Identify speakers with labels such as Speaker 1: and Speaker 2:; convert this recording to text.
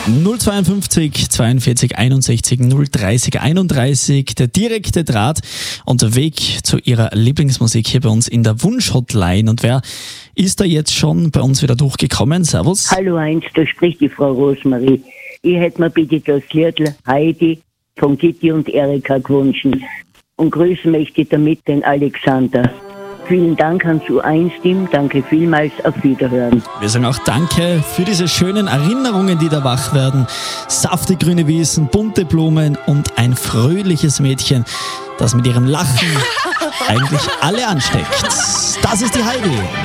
Speaker 1: 052 42 61 030 31, der direkte Draht und der Weg zu Ihrer Lieblingsmusik hier bei uns in der Wunsch-Hotline. Und wer ist da jetzt schon bei uns wieder durchgekommen? Servus.
Speaker 2: Hallo Heinz, da spricht die Frau Rosmarie. Ich hätte mir bitte das Liedl Heidi von Gitti und Erika gewünscht. Und grüßen möchte ich damit den Alexander. Vielen Dank ans U1-Team, danke vielmals, auf Wiederhören.
Speaker 1: Wir sagen auch Danke für diese schönen Erinnerungen, die da wach werden. Saftig grüne Wiesen, bunte Blumen und ein fröhliches Mädchen, das mit ihrem Lachen eigentlich alle ansteckt. Das ist die Heidi.